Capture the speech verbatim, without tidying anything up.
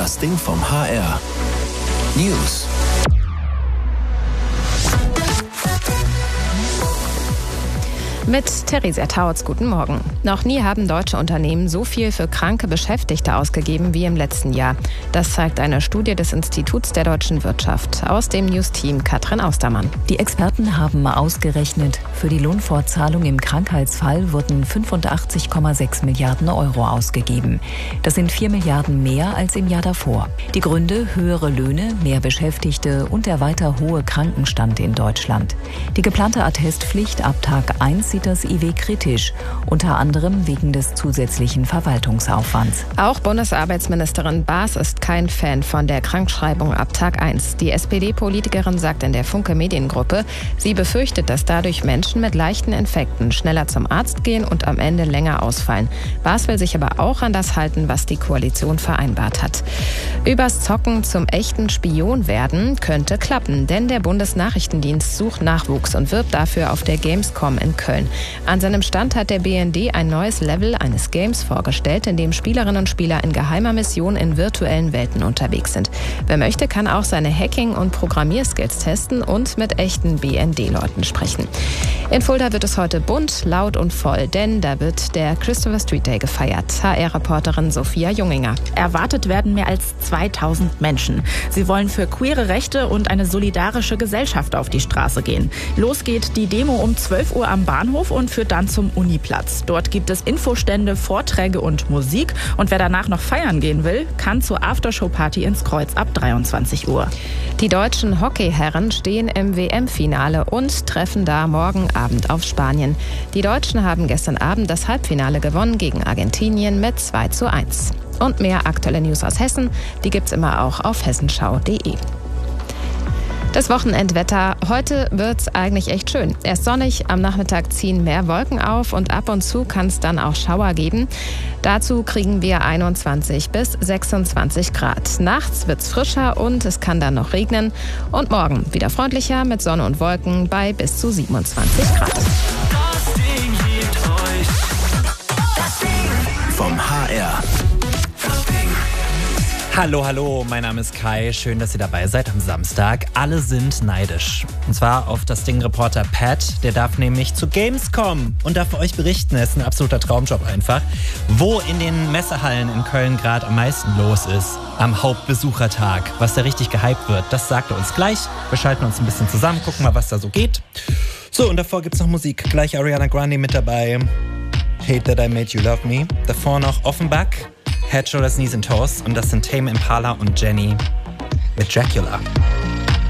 Das Ding vom H R. News. Mit Theresia Tautz, guten Morgen. Noch nie haben deutsche Unternehmen so viel für kranke Beschäftigte ausgegeben wie im letzten Jahr. Das zeigt eine Studie des Instituts der deutschen Wirtschaft. Aus dem News-Team Katrin Austermann. Die Experten haben ausgerechnet, für die Lohnfortzahlung im Krankheitsfall wurden fünfundachtzig Komma sechs Milliarden Euro ausgegeben. Das sind vier Milliarden mehr als im Jahr davor. Die Gründe: höhere Löhne, mehr Beschäftigte und der weiter hohe Krankenstand in Deutschland. Die geplante Attestpflicht ab Tag eins sieht das I W kritisch, unter anderem wegen des zusätzlichen Verwaltungsaufwands. Auch Bundesarbeitsministerin Baas ist kein Fan von der Krankschreibung ab Tag eins. Die S P D-Politikerin sagt in der Funke Mediengruppe, sie befürchtet, dass dadurch Menschen mit leichten Infekten schneller zum Arzt gehen und am Ende länger ausfallen. Baas will sich aber auch an das halten, was die Koalition vereinbart hat. Übers Zocken zum echten Spion werden könnte klappen, denn der Bundesnachrichtendienst sucht Nachwuchs und wirbt dafür auf der Gamescom in Köln. An seinem Stand hat der B N D ein neues Level eines Games vorgestellt, in dem Spielerinnen und Spieler in geheimer Mission in virtuellen Welten unterwegs sind. Wer möchte, kann auch seine Hacking- und Programmierskills testen und mit echten B N D-Leuten sprechen. In Fulda wird es heute bunt, laut und voll, denn da wird der Christopher Street Day gefeiert. H R-Reporterin Sophia Junginger. Erwartet werden mehr als zweitausend Menschen. Sie wollen für queere Rechte und eine solidarische Gesellschaft auf die Straße gehen. Los geht die Demo um zwölf Uhr am Bahnhof und führt dann zum Uniplatz. Dort gibt es Infostände, Vorträge und Musik. Und wer danach noch feiern gehen will, kann zur Aftershow-Party ins Kreuz ab dreiundzwanzig Uhr. Die deutschen Hockeyherren stehen im W M-Finale und treffen da morgen Abend auf Spanien. Die Deutschen haben gestern Abend das Halbfinale gewonnen gegen Argentinien mit zwei zu eins. Und mehr aktuelle News aus Hessen, die gibt's immer auch auf hessenschau punkt de. Das Wochenendwetter. Heute wird's eigentlich echt schön. Erst sonnig, am Nachmittag ziehen mehr Wolken auf und ab und zu kann es dann auch Schauer geben. Dazu kriegen wir einundzwanzig bis sechsundzwanzig Grad. Nachts wird's frischer und es kann dann noch regnen. Und morgen wieder freundlicher mit Sonne und Wolken bei bis zu siebenundzwanzig Grad. Das Ding gibt euch das Ding vom H R. Das Ding. Hallo, hallo, mein Name ist Kai. Schön, dass ihr dabei seid am Samstag. Alle sind neidisch. Und zwar auf das Ding-Reporter Pat. Der darf nämlich zu Gamescom und darf für euch berichten. Es ist ein absoluter Traumjob einfach. Wo in den Messehallen in Köln gerade am meisten los ist, am Hauptbesuchertag, was da richtig gehypt wird, das sagt er uns gleich. Wir schalten uns ein bisschen zusammen, gucken mal, was da so geht. So, und davor gibt's noch Musik. Gleich Ariana Grande mit dabei. Hate That I Made You Love Me. Davor noch Offenbach. Head, Shoulders, Knees and Toes. Und das sind Tame Impala und Jenny mit Dracula.